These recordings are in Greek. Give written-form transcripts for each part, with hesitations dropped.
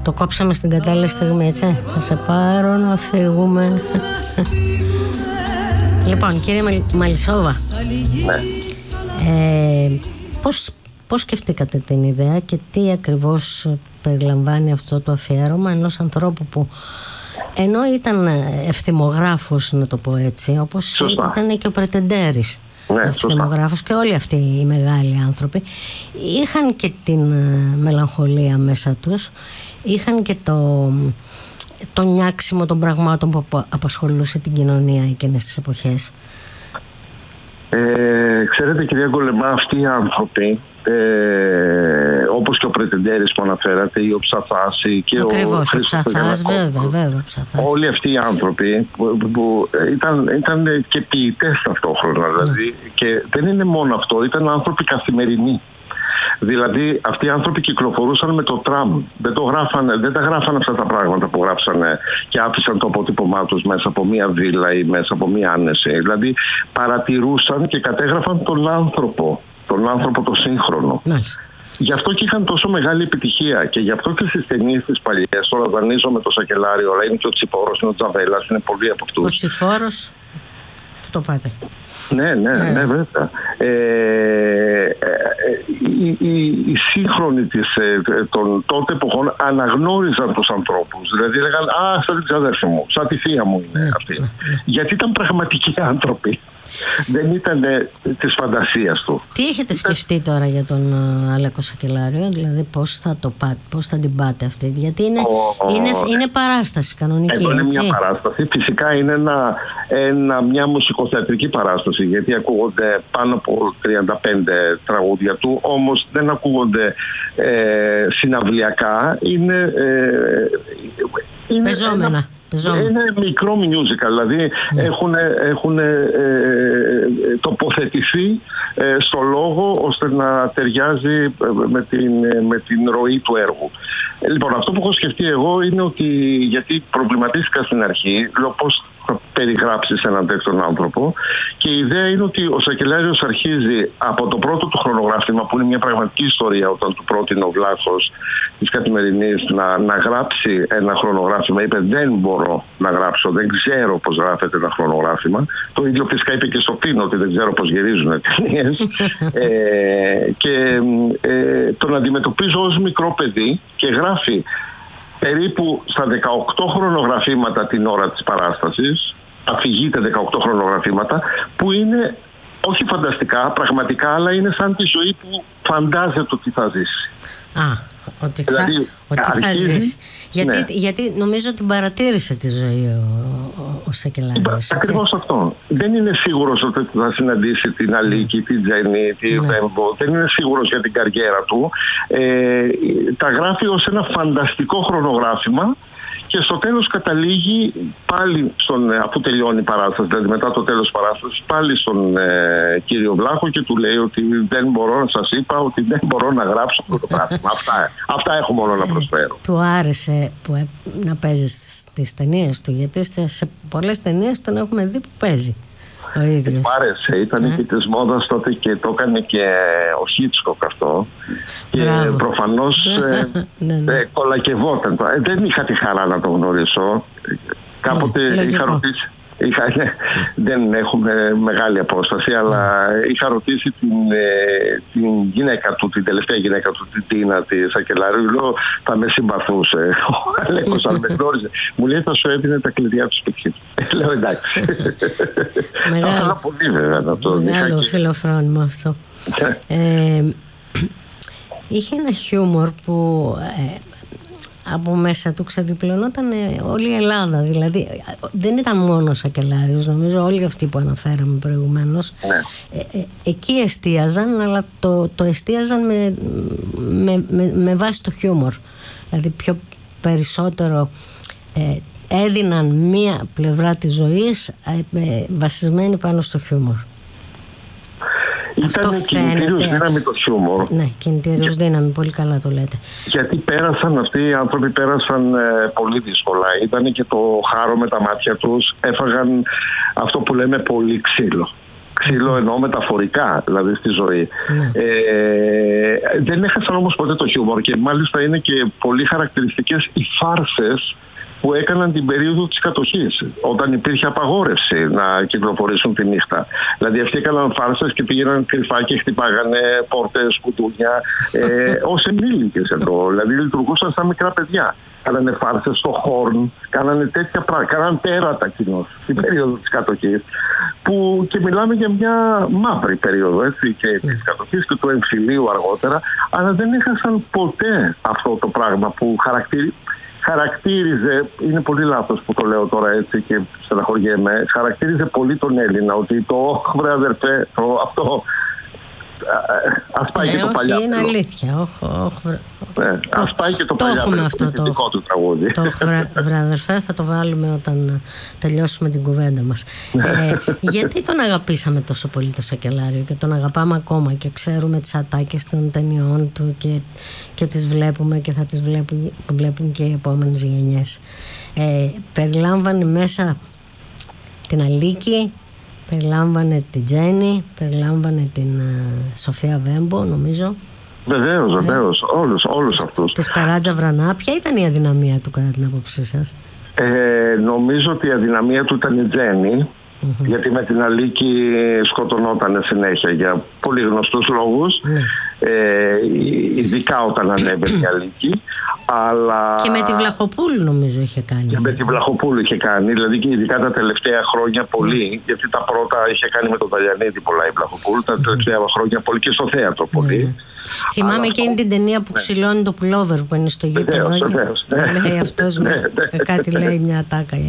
Το κόψαμε στην κατάλληλη στιγμή, έτσι. Θα σε πάρω να φύγουμε. Λοιπόν, κύριε Μαλισσόβα, πώς σκεφτήκατε την ιδέα και τι ακριβώς περιλαμβάνει αυτό το αφιέρωμα ενός ανθρώπου που ενώ ήταν ευθυμογράφος, να το πω έτσι, όπως ήταν και ο Πρετεντέρης, ευθυμογράφος, και όλοι αυτοί οι μεγάλοι άνθρωποι είχαν και την μελαγχολία μέσα τους, είχαν και το νιάξιμο των πραγμάτων που απασχολούσε την κοινωνία εκείνες τις εποχές. Ξέρετε, κυρία Γκολεμά, αυτοί οι άνθρωποι, όπως και ο Πρετεντέρης που αναφέρατε, ή ο Ψαθάς και ακριβώς, ο Ψαθάς, βέβαια, όλοι αυτοί οι άνθρωποι που ήταν και ποιητές ταυτόχρονα, δηλαδή, και δεν είναι μόνο αυτό, ήταν άνθρωποι καθημερινοί. Δηλαδή αυτοί οι άνθρωποι κυκλοφορούσαν με το τραμ. Δεν τα γράφανε αυτά τα πράγματα που γράψανε και άφησαν το αποτύπωμά τους μέσα από μία βίλα ή μέσα από μία άνεση. Δηλαδή παρατηρούσαν και κατέγραφαν τον άνθρωπο το σύγχρονο. Μάλιστα. Γι' αυτό και είχαν τόσο μεγάλη επιτυχία και γι' αυτό και στις ταινίες τις παλιές, τώρα δανείζω με το Σακελάριο, αλλά είναι και ο Τσιφόρος, είναι ο Τζαβέλας, είναι πολλοί από αυτούς. Ο Τσιφόρος, το πάτε. Ναι, βέβαια. Οι σύγχρονοι των τότε εποχών αναγνώριζαν τους ανθρώπους. Δηλαδή έλεγαν, σαν την ξαδέρφη μου, σαν τη θεία μου είναι αυτή. Γιατί ήταν πραγματικοί άνθρωποι. Δεν ήταν της φαντασίας του. Τι έχετε σκεφτεί τώρα για τον Αλέκο Σακελάριο, δηλαδή πώς θα την πάτε αυτή, γιατί είναι παράσταση κανονική, είναι μια παράσταση, φυσικά είναι μια μουσικοθεατρική παράσταση, γιατί ακούγονται πάνω από 35 τραγούδια του, όμως δεν ακούγονται συναυλιακά, πεζόμενα. Είναι μικρό musical, δηλαδή έχουν τοποθετηθεί στο λόγο ώστε να ταιριάζει με την ροή του έργου. Λοιπόν, αυτό που έχω σκεφτεί εγώ είναι ότι, γιατί προβληματίστηκα στην αρχή, λέω πώς θα περιγράψεις έναν τέτοιον άνθρωπο, και η ιδέα είναι ότι ο Σακελάριος αρχίζει από το πρώτο του χρονογράφημα, που είναι μια πραγματική ιστορία, όταν του πρότεινε ο Βλάχος της Καθημερινής να γράψει ένα χρονογράφημα. Είπε, δεν μπορώ να γράψω, δεν ξέρω πώς γράφεται ένα χρονογράφημα. Το ίδιο φυσικά είπε και στο Πίνο, ότι δεν ξέρω πώς γυρίζουν ταινίες. Και τον αντιμετωπίζω ως μικρό παιδί και γράφει περίπου στα 18 χρονογραφήματα την ώρα της παράστασης, αφηγείται 18 χρονογραφήματα, που είναι όχι φανταστικά, πραγματικά, αλλά είναι σαν τη ζωή που φαντάζεται ότι θα ζήσει. Ότι θα ζήσει. Γιατί νομίζω ότι παρατήρησε τη ζωή ο Σακελάριος. Ακριβώς αυτό. Δεν είναι σίγουρος ότι θα συναντήσει την Αλίκη, την Τζέννη, τη Βέμπο. Δεν είναι σίγουρος για την καριέρα του. Τα γράφει ως ένα φανταστικό χρονογράφημα και στο τέλος καταλήγει πάλι αφού τελειώνει η παράσταση, δηλαδή μετά το τέλος της παράστασης, πάλι στον κύριο Βλάχο και του λέει ότι δεν μπορώ να σας είπα ότι δεν μπορώ να γράψω αυτό το πράγμα. Αυτά έχω μόνο να προσφέρω. Του άρεσε να παίζει στις ταινίες του, γιατί σε πολλές ταινίες τον έχουμε δει που παίζει ο ίδιος. Του άρεσε, ήταν και της μόδας τότε και το έκανε και ο Χίτσκοκ αυτό. Και προφανώς κολακευόταν. Δεν είχα τη χαρά να τον γνωρίσω. Κάποτε είχα ρωτήσει. Δεν έχουμε μεγάλη απόσταση, αλλά είχα ρωτήσει την γυναίκα του, την τελευταία γυναίκα του, την Τίνα τη Σακελάριου. Λέω, θα με συμπαθούσε ο Αλέκος αν με γνώριζε. Μου λέει, θα σου έδινε τα κλειδιά του σπιτιού. Λέω, εντάξει. Μεγάλο, πολύ βέβαια να το μεγάλο φιλοφρόνημα αυτό. Είχε ένα χιούμορ που από μέσα του ξεδιπλωνόταν όλη η Ελλάδα. Δηλαδή δεν ήταν μόνο ο Σακελάριος, νομίζω όλοι αυτοί που αναφέραμε προηγουμένως. Εκεί εστίαζαν, αλλά το εστίαζαν με βάση το χιούμορ. Δηλαδή πιο περισσότερο έδιναν μία πλευρά της ζωής βασισμένη πάνω στο χιούμορ. Ήταν κινητήριος δύναμη το χιούμορ. Ναι, κινητήριος δύναμη, πολύ καλά το λέτε. Γιατί αυτοί οι άνθρωποι πέρασαν πολύ δύσκολα. Ήταν και το χάρο με τα μάτια τους. Έφαγαν αυτό που λέμε πολύ ξύλο. Ξύλο εννοώ μεταφορικά, δηλαδή στη ζωή. Δεν έχασαν όμως ποτέ το χιούμορ και μάλιστα είναι και πολύ χαρακτηριστικές οι φάρσες που έκαναν την περίοδο της κατοχής, όταν υπήρχε απαγόρευση να κυκλοφορήσουν τη νύχτα. Δηλαδή αυτοί έκαναν φάρσες και πήγαιναν κρυφά και χτυπάγανε πόρτες, κουτούνια, ως ενήλικες εδώ. Δηλαδή λειτουργούσαν σαν μικρά παιδιά. Κάνανε φάρσες στο Χόρν, κάνανε τέτοια πράγματα, κάνανε τέρατα κοινώς στην περίοδο της κατοχής. Που και μιλάμε για μια μαύρη περίοδο, έτσι, και της κατοχής και του εμφυλίου αργότερα, αλλά δεν έχασαν ποτέ αυτό το πράγμα που χαρακτήριζε, είναι πολύ λάθος που το λέω τώρα έτσι και στεναχωριέμαι, χαρακτήριζε πολύ τον Έλληνα, ότι το βρε αδερφέ, αυτό ας πάει και το παλιό. Είναι αλήθεια. Ας πάει και το παλιό αυτό το δικό του τραγούδι. Το βρε αδερφέ θα το βάλουμε όταν τελειώσουμε την κουβέντα μας. Γιατί τον αγαπήσαμε τόσο πολύ το Σακελάριο και τον αγαπάμε ακόμα και ξέρουμε τις ατάκες των ταινιών του και τις βλέπουμε και θα τις βλέπουν και οι επόμενες γενιές. Περιλάμβανε μέσα την Αλίκη, περιλάμβανε την Τζέννη, περιλάμβανε την Σοφία Βέμπο, νομίζω. Βεβαίως, όλους αυτούς. Της Περάτζα Βρανά. Ποια ήταν η αδυναμία του κατά την άποψή σας? Νομίζω ότι η αδυναμία του ήταν η Τζέννη, γιατί με την Αλίκη σκοτωνόταν συνέχεια για πολύ γνωστούς λόγους, ειδικά όταν ανέβαινε η Αλίκη. Αλλά... Και με τη Βλαχοπούλου νομίζω είχε κάνει. Και με τη Βλαχοπούλου είχε κάνει, δηλαδή και ειδικά τα τελευταία χρόνια πολύ, γιατί τα πρώτα είχε κάνει με τον Ταλιανίδη πολλά η Βλαχοπούλου, τα τελευταία χρόνια πολύ και στο θέατρο πολύ. Θυμάμαι εκείνη την ταινία που ξυλώνει το πουλόβερ που είναι στο γήπεδο. Λέει αυτός κάτι λέει μια ατάκα.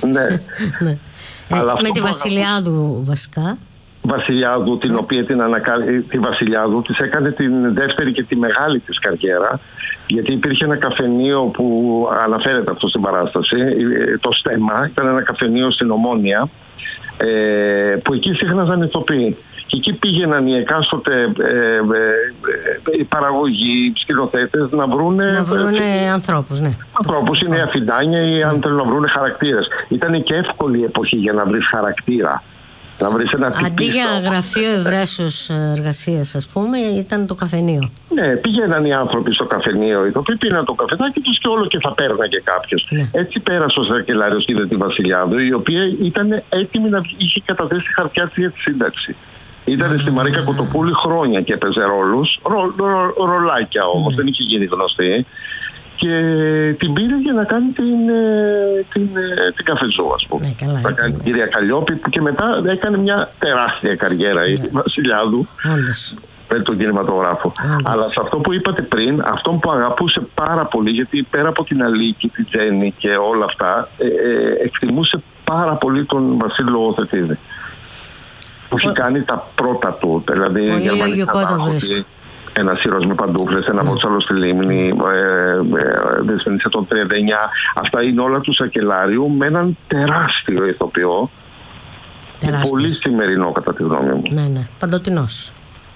Με τη Βασιλιάδου βασικά. Βασιλιάδου, την οποία τη Βασιλιάδου της έκανε την δεύτερη και τη μεγάλη της καριέρα, γιατί υπήρχε ένα καφενείο που αναφέρεται αυτό στην παράσταση, το Στέμα, ήταν ένα καφενείο στην Ομόνια, που εκεί σύχναζαν ηθοποιοί. Και εκεί πήγαιναν οι εκάστοτε οι παραγωγοί, οι σκηνοθέτες να βρούνε ανθρώπους, ναι. Ανθρώπους, είναι αφιντάνια ή αν θέλουν να βρούνε χαρακτήρες. Ήταν και εύκολη η εποχή για να βρεις χαρακτήρα. Αντί για γραφείο ευρέσεως εργασίας, ας πούμε, ήταν το καφενείο. Ναι, πήγαιναν οι άνθρωποι στο καφενείο, οι οποίοι πήραν το καφεδάκι τους και όλο και θα πέρναγε κάποιος. Ναι. Έτσι πέρασε ο Σακελάριος και είδε τη Βασιλιάδου, η οποία ήταν έτοιμη να είχε καταθέσει χαρτιά της για τη σύνταξη. Ήταν στη Μαρίκα Κοτοπούλη χρόνια και έπαιζε ρόλους, ρολάκια όμως, δεν είχε γίνει γνωστή. Και την πήρε για να κάνει την Καφετζού, ας πούμε. Ναι, να κάνει την κυρία Καλλιόπη, που και μετά έκανε μια τεράστια καριέρα η Βασιλιάδου με τον κινηματογράφο. Αλλά σε αυτό που είπατε πριν, αυτόν που αγαπούσε πάρα πολύ, γιατί πέρα από την Αλίκη, την Τζέννη και όλα αυτά, εκτιμούσε πάρα πολύ τον Βασίλη Λογοθετίδη, που έχει κάνει τα πρώτα του, δηλαδή πολύ λογικό το βρίσκω. Ένα ήρωας με παντούφλες, ένα Μότσαλο στη Λίμνη, Δεσποινίσια των 39. Αυτά είναι όλα του Σακελάριου με έναν τεράστιο ηθοποιό. Και πολύ σημερινό κατά τη γνώμη μου. Ναι, παντοτινός.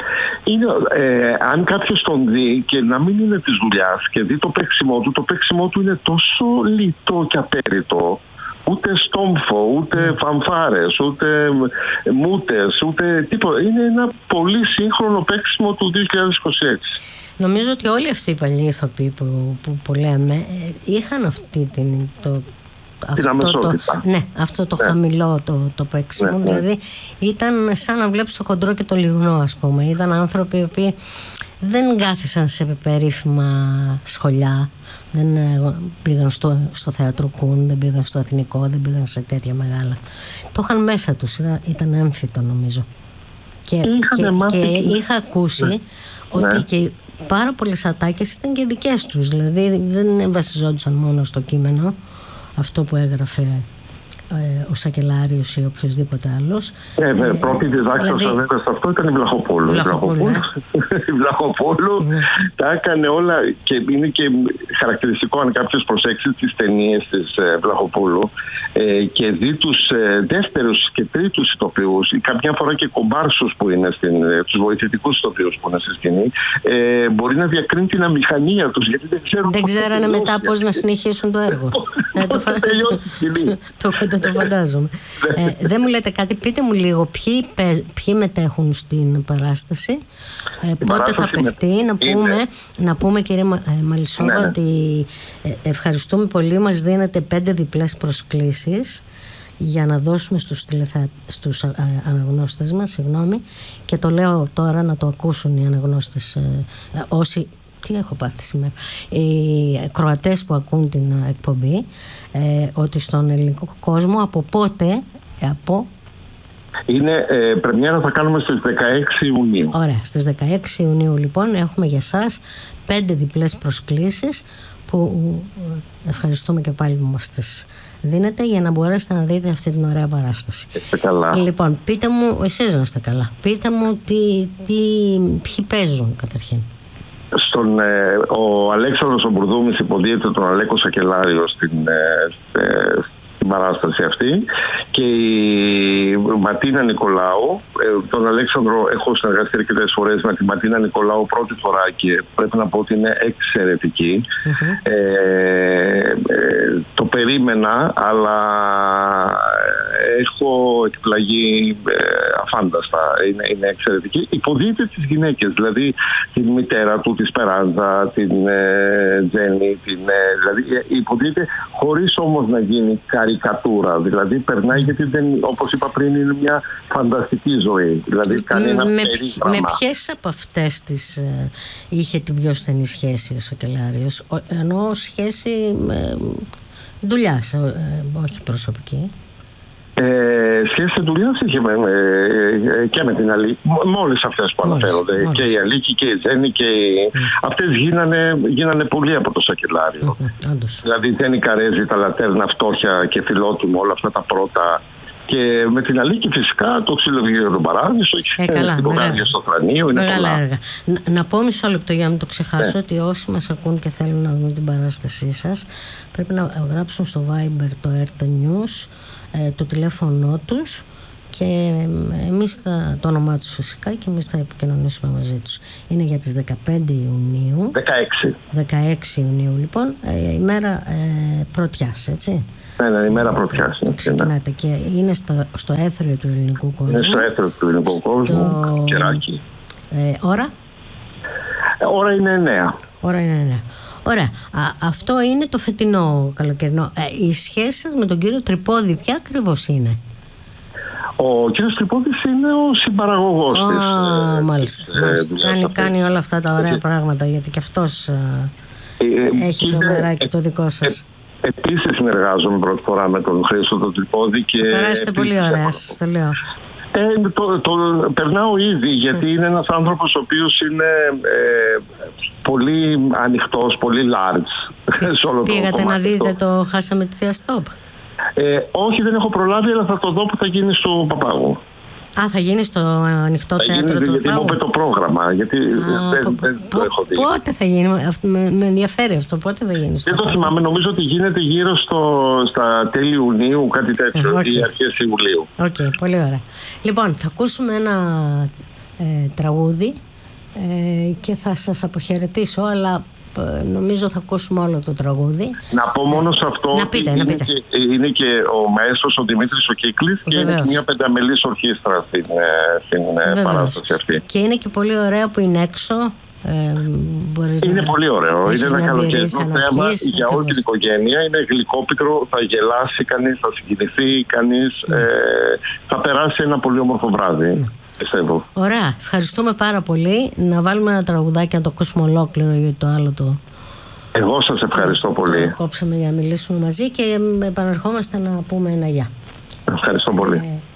Αν κάποιος τον δει και να μην είναι της δουλειάς και δει το παίξιμό του είναι τόσο λιτό και απέριτο. Ούτε στόμφο, ούτε φανφάρες, ούτε μούτες, ούτε τίποτα. Είναι ένα πολύ σύγχρονο παίξιμο του 2026. Νομίζω ότι όλοι αυτοί οι παλιοί ηθοποιοί που λέμε είχαν αυτή αυτό το χαμηλό το παίξιμο. Δηλαδή ήταν σαν να βλέπεις το χοντρό και το λιγνό, ας πούμε. Ήταν άνθρωποι οι οποίοι δεν κάθισαν σε περίφημα σχολιά. Δεν πήγαν στο θέατρο Κούν, δεν πήγαν στο Εθνικό, δεν πήγαν σε τέτοια μεγάλα. Το είχαν μέσα τους, ήταν έμφυτο νομίζω. Και είχα ακούσει ότι και πάρα πολλές ατάκες ήταν και δικές τους. Δηλαδή δεν βασιζόντουσαν μόνο στο κείμενο, αυτό που έγραφε ο Σακελάριος ή οποιοδήποτε άλλος. Πρώτη διδάκτωσα βέβαια σε αυτό ήταν η Βλαχοπούλου. Η Βλαχοπούλου τα έκανε όλα και είναι και χαρακτηριστικό αν κάποιος προσέξει τις ταινίες της Βλαχοπούλου και δει τους δεύτερους και τρίτους ηθοποιούς ή καμιά φορά και κομπάρσους που είναι τους βοηθητικούς ηθοποιούς που είναι στη σκηνή, μπορεί να διακρίνει την αμηχανία τους, γιατί δεν ξέρουν. Δεν ξέρανε μετά πώς να συνεχίσουν το έργο. Το το φαντάζομαι. Δεν μου λέτε κάτι, πείτε μου λίγο ποιοι μετέχουν στην παράσταση, πότε θα παιχτεί, να πούμε κύριε Μαλισσόβα, ότι ευχαριστούμε πολύ, μας δίνετε 5 διπλές προσκλήσεις για να δώσουμε στους αναγνώστες μας, και το λέω τώρα να το ακούσουν οι αναγνώστες, όσοι, τι έχω πάθει σήμερα, οι Κροατές που ακούν την εκπομπή, ότι στον ελληνικό κόσμο από πότε, είναι πρεμιέρα θα κάνουμε στις 16 Ιουνίου. Ωραία, στις 16 Ιουνίου λοιπόν έχουμε για σας 5 διπλές προσκλήσεις που ευχαριστούμε και πάλι που μας τις δίνετε για να μπορέσετε να δείτε αυτή την ωραία παράσταση. Καλά. Λοιπόν, πείτε μου, εσείς να είστε καλά, πείτε μου ποιοι παίζουν καταρχήν. Ο Αλέξανδρος ο Μπουρδούμης υποδίεται τον Αλέκο Σακελάριο στην παράσταση αυτή, και η Ματίνα Νικολάου. Τον Αλέξανδρο έχω συνεργαστεί αρκετές φορές με τη Ματίνα Νικολάου πρώτη φορά και πρέπει να πω ότι είναι εξαιρετική. Το περίμενα, αλλά έχω εκπλαγεί αφάνταστα. Είναι εξαιρετική. Υποδίεται τις γυναίκες, δηλαδή την μητέρα του, τη Σπεράνζα, την Τζέννη, δηλαδή υποδίεται χωρίς όμως να γίνει καρικατούρα. Δηλαδή περνάει, γιατί όπως είπα πριν, είναι μια φανταστική ζωή. Δηλαδή κάνει ένα περίγραμμα. Με ποιες από αυτές τις είχε την πιο στενή σχέση ο Σακελάριος? Εννοώ σχέση δουλειάς, όχι προσωπική. Σχέση δουλειάς είχε και με την Αλίκη, με όλες αυτές που αναφέρονται. Και η Αλίκη και η Τζέννη αυτές γίνανε πολύ από το Σακελάριο. Δηλαδή Τζέννη Καρέζη, τα Λατέρνα, Φτώχεια και Φιλότιμο, όλα αυτά τα πρώτα. Και με την Αλίκη φυσικά το Ξυλοβιείο τον Παράδεισο, την Κοκάδια στο Θρανείο. Είναι μεγάλα έργα. Να πω μισό λεπτό για να μην το ξεχάσω, ότι όσοι μας ακούν και θέλουν να δουν την παράστασή σας, πρέπει να γράψουν στο Viber το Erta News, το τηλέφωνο τους, και εμείς το όνομά τους φυσικά, και εμείς θα επικοινωνήσουμε μαζί τους. Είναι για τις 15 Ιουνίου. 16 Ιουνίου λοιπόν, ημέρα πρωτιάς, έτσι. Ναι, ημέρα πρωτιάς. Ξεκινάτε και είναι στο έθριο του ελληνικού κόσμου. Είναι στο έθριο του ελληνικού κόσμου, Κεράκι. Ώρα? Ώρα είναι 9. Ώρα είναι 9. Ωραία. Αυτό είναι το φετινό καλοκαιρινό. Η σχέση σας με τον κύριο Τρυπόδη ποια ακριβώς είναι? Ο κύριος Τρυπόδης είναι ο συμπαραγωγός της. Μάλιστα. Κάνει όλα αυτά τα ωραία πράγματα, γιατί και αυτός έχει το μεράκι το δικό σας. Επίσης συνεργάζομαι πρώτη φορά με τον Χρήστο τον Τρυπόδη. Περάσετε πολύ ωραία, σας το λέω. Το περνάω ήδη, γιατί είναι ένας άνθρωπος ο οποίος είναι πολύ ανοιχτός, πολύ large. Πήγατε να δείτε το Χάσαμε τη Θεία Στόπ? Όχι, δεν έχω προλάβει, αλλά θα το δω που θα γίνει στο Παπάγου. Θα γίνει στο ανοιχτό θέατρο του γιατί μου είπε το πρόγραμμα, γιατί δεν το έχω δει. Πότε θα γίνει? Με ενδιαφέρει αυτό, πότε θα γίνει? Δεν το θυμάμαι, νομίζω ότι γίνεται γύρω στα τέλη Ιουνίου, κάτι τέτοιο, ή αρχές Ιουλίου. Πολύ ωραία. Λοιπόν, θα ακούσουμε ένα τραγούδι και θα σας αποχαιρετήσω, αλλά νομίζω θα ακούσουμε όλο το τραγούδι. Να πω μόνο σε αυτό ότι είναι και ο μαέστρος ο Δημήτρης ο Κύκλης, και είναι και μια πενταμελής ορχήστρα στην παράσταση αυτή. Και είναι και πολύ ωραία που είναι έξω. Είναι πολύ ωραίο. Είναι ένα καλοκαιρινό θέμα για όλη την οικογένεια. Είναι γλυκόπικρο, θα γελάσει κανείς, θα συγκινηθεί κανείς, θα περάσει ένα πολύ όμορφο βράδυ. Πιστεύω. Ωραία, ευχαριστούμε πάρα πολύ. Να βάλουμε ένα τραγουδάκι να το ακούσουμε ολόκληρο, γιατί το άλλο Εγώ σας ευχαριστώ πολύ. Το κόψαμε για να μιλήσουμε μαζί και επαναρχόμαστε να πούμε ένα γεια. Ευχαριστώ πολύ.